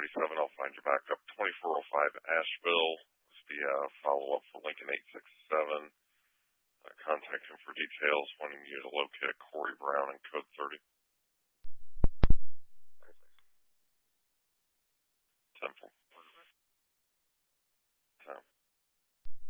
37. I'll find your backup. 2405 Asheville is the follow-up for Lincoln 867. Contact him for details, wanting you to locate Corey Brown in code 30. 10-4.